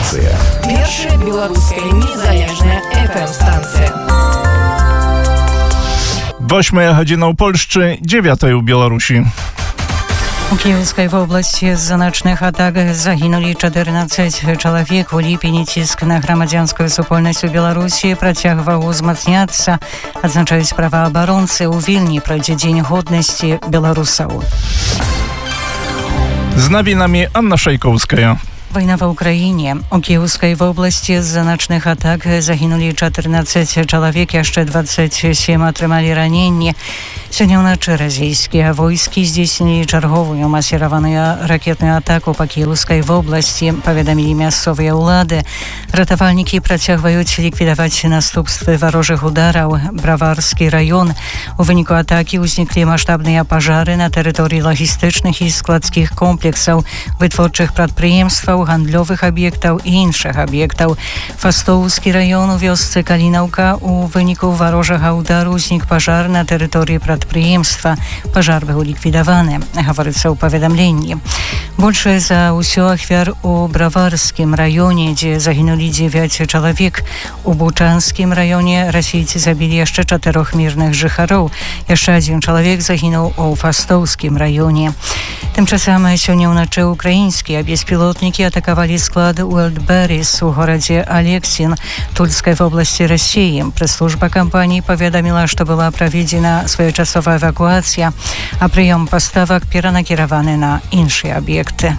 Рацыя. Першая беларуская незалежная FM-станція. 8 godzina w Polsce, 9 u Białorusi. У Киевской области из-за ночных атак загинули 14 человек. У ліпені ціск на грамадзянскую супольнасць у Беларусі працягваў узмацняцца. Адзначаюць праваабаронцы. У Вільні пройдзе дзень годнасці беларусаў. Z nowinami Anna Szejkowska. Война в Украине. У Киевской области из-за ночных атак загинули 14 человек, яшчэ 27 атрымалі раненні. Сёння ўначы расійскія войскі здзейснілі чарговую масіраваную ракетную атаку па Кіеўскай вобласці, паведамілі мясцовыя ўлады. Ратавальнікі працягваюць ліквідаваць наступствы варожых удараў. Браварскі раён. У выніку атакі ўзніклі маштабныя пажары на тэрыторыі лагістычных і складскіх комплексаў, вытворчых прадпрыемстваў, гандлёвых аб'ектаў і іншых аб'ектаў. Фастоўскі раён у вёсцы Калінаўка. У выніку варожага удару ўзнік пажар на тэрыторыі прадпрыемства. Пажар быў ліквідаваны, гаворыцца ў паведамленні. Большая за ўсё ахвяр у Браварскім раёне, дзе загінулі 9 чалавек. У Бучанскім раёне расійцы забілі яшчэ 4 мірных жыхароў. Яшчэ адзін чалавек загінуў у Фастоўскім раёне. Тым часам сёння ўначы украінскія беспілотнікі атакавалі склад Уэльдберрис у горадзе Алексін Тульскай вобласці Расіі. Прэс-служба кампаніі паведаміла, што была праведзена своечасовая эвакуацыя, а прыём паставак перанакіраваны на іншыя аб'екты.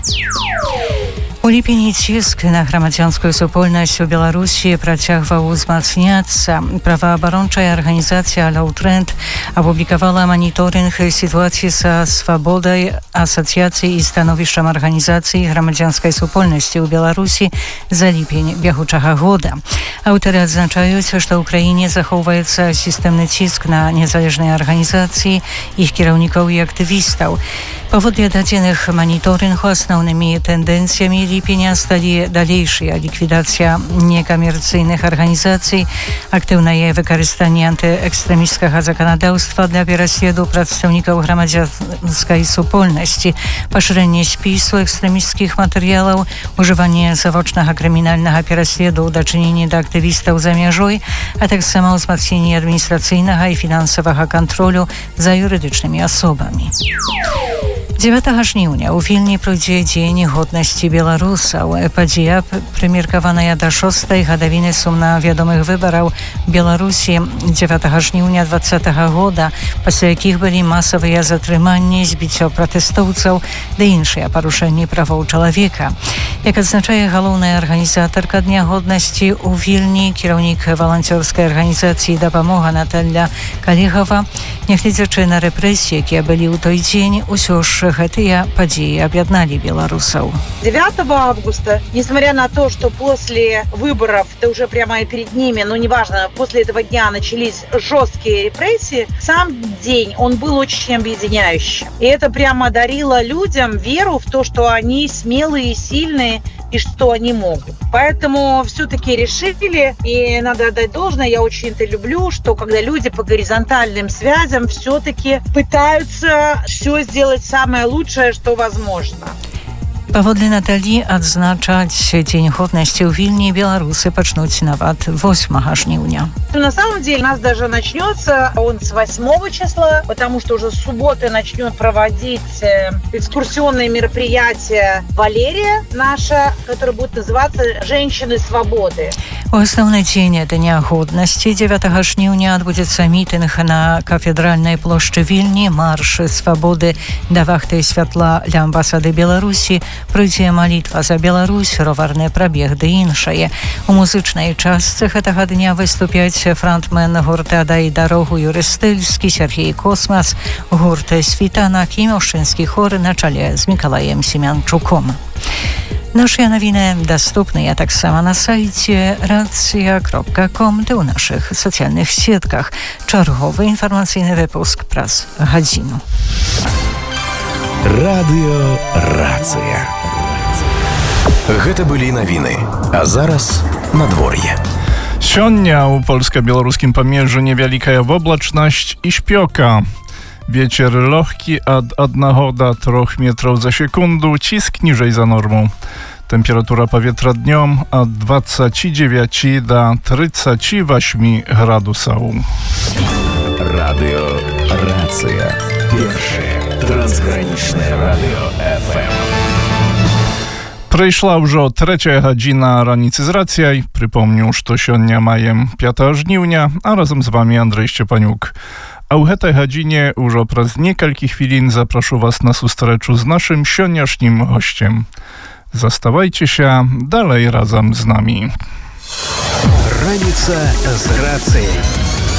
У ліпені ціск на грамадзянскую супольнасць у Беларусі працягваў узмацняцца. Праваабарончая арганізацыя «Алоутренд» апублікавала маніторинг сітуацыі са свабодай асацыяцыі і становішчам арганізацыі грамадзянскай супольнасці ў Беларусі за ліпень бягучага года. Аўтары адзначаюць, што ў краіне захоўваецца сістэмны ціск на незалежныя арганізацыі, іх кіраўнікоў і актывістаў. Паводле дадзеных маніторынгу асноўнымі тэндэнцыямі ліпеня сталі далейшая ліквідацыя некамерцыйных арганізацый, актыўнае выкарыстанне антыэкстрэмісцкага заканадаўства для пераследу прадстаўнікаў грамадзянскай супольнасці, пашырэнне спісу экстрэмісцкіх матэрыялаў, ужыванне завочнага крымінальнага пераследу ў дачыненні да актывістаў за мяжой, а таксама ўзмацненне адміністрацыйнага і фінансавага кантролю за юрыдычнымі асобамі. 9 жніўня у Вільні пройдзе дзень годнасці беларусаў. Падзея прымеркаваная да 6-й гадавіны сумна вядомых выбараў Беларусі 9 жніўня 2020 года, пасля якіх былі масавыя затрыманні, збіццё пратэстоўцаў ды іншыя парушэнні правоў чалавека. Як адзначае галоўная арганізатарка Дня годнасці ў Вільні, кіраўнік валанцёрскай арганізацыі «Дапамога» Наталля Калігава, нягледзячы на рэпрэсіі, якія былі ў той дзень, усё ж гэтыя падзеі аб'ядналі беларусаў. 9 августа, несмотря на то, что после выборов, это уже прямо перед ними, но неважно, после этого дня начались жесткие репрессии, сам день, он был очень объединяющим. И это прямо дарило людям веру в то, что они смелые и сильные, и что они могут. Поэтому все-таки решили, и надо отдать должное, я очень это люблю, что когда люди по горизонтальным связям все-таки пытаются все сделать самое лучшее, что возможно. Паводле Наталі адзначаць дзень годнасці ў Вільні беларусы пачнуць нават 8 жніўня. На самом деле у нас даже начнется он с 8 числа, потому что уже с субботы начнет проводить экскурсионные мероприятия Валерия наша, которая будет называться «Женщины свободы». У асноўны дзень Дня годнасці 9 жніўня адбудзецца мітынг на кафедральнай плошчы Вільні, марш свабоды да вахты святла ля амбасады Беларусі, пройдзе малітва за Беларусь, роварны прабег ды іншае. У музычнай частцы гэтага дня выступяць фронтмен гурта «Дай дарогу» Юрый Стыльскі, Сергей Космас, гурт «Світанак» і мужчынскі хор на чале з Мікалаем Семянчуком. Нашыя навіны даступныя таксама на сайце racja.com ды ў нашых сацыяльных сетках. Чарговы інфармацыйны выпуск праз гадзіну. Радыё «Рацыя». Гэта былі навіны. А зараз надвор'е. Сёння у польска-беларускім памежжы невялікая воблачнасць і śpioka. Wieczór lohki od 1 do 3 metrów za sekundę, cisk niżej za normą. Температура powietrza dniom od 29 do 38 градусов. Радио «Рация». Першее трансграничное радио FM. Прийшла ўжо 3 гадзіна раніцы з рацыяй. Прыпомню, што сёння маем 5 жніўня, а разам з вами Андрэй Шчепанюк. А ў гэтай гадзіне ўжо праз некалькі хвілін запрашу вас на сустрэчу з нашым сённяшнім госцем. Заставайцеся далей разам з намі. Раніца з рацыяй.